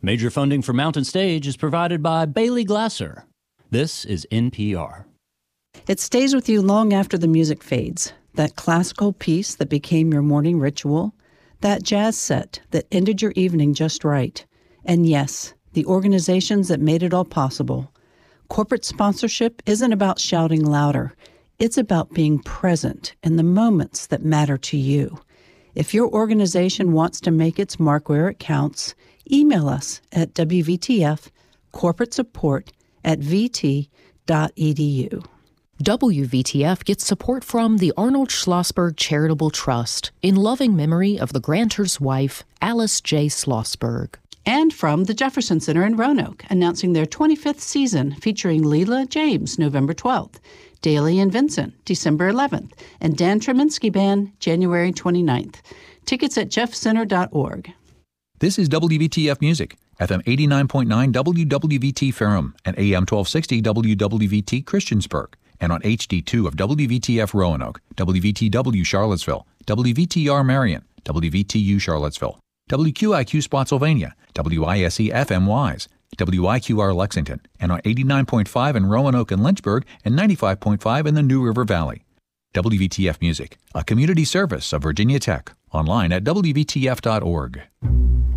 Major funding for Mountain Stage is provided by Bailey Glasser. This is NPR. It stays with you long after the music fades. That classical piece that became your morning ritual. That jazz set that ended your evening just right. And yes, the organizations that made it all possible. Corporate sponsorship isn't about shouting louder. It's about being present in the moments that matter to you. If your organization wants to make its mark where it counts, email us at WVTF corporatesupport@vt.edu. WVTF gets support from the Arnold Schlossberg Charitable Trust in loving memory of the grantor's wife, Alice J. Schlossberg. And from the Jefferson Center in Roanoke, announcing their 25th season featuring Leela James, November 12th, Daly and Vincent, December 11th, and Dan Treminsky Band, January 29th. Tickets at jeffcenter.org. This is WVTF Music, FM 89.9 WWVT Ferrum and AM 1260 WWVT Christiansburg, and on HD2 of WVTF Roanoke, WVTW Charlottesville, WVTR Marion, WVTU Charlottesville, WQIQ Spotsylvania, WISE FM Wise, WIQR Lexington, and on 89.5 in Roanoke and Lynchburg and 95.5 in the New River Valley. WVTF Music, a community service of Virginia Tech, online at WVTF.org.